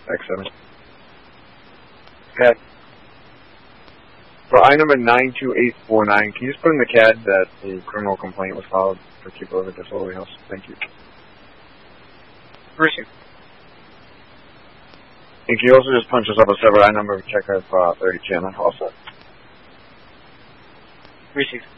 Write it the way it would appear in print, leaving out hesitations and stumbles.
X7. Okay. For I number 92849, can you just put in the CAD that the criminal complaint was filed for people over disorderly house? Thank you. Received. And can you also just punch us up a separate I number check of 30 channel also? Received.